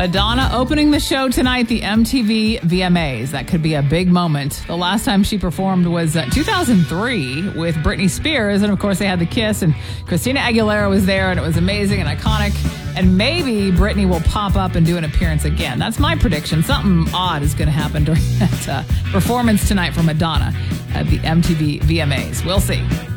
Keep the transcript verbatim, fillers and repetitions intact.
Madonna opening the show tonight, the M T V V M As. That could be a big moment. The last time she performed was uh, two thousand three with Britney Spears. And of course, they had the kiss, and Christina Aguilera was there, and it was amazing and iconic. And maybe Britney will pop up and do an appearance again. That's my prediction. Something odd is going to happen during that uh, performance tonight for Madonna at the M T V V M As. We'll see.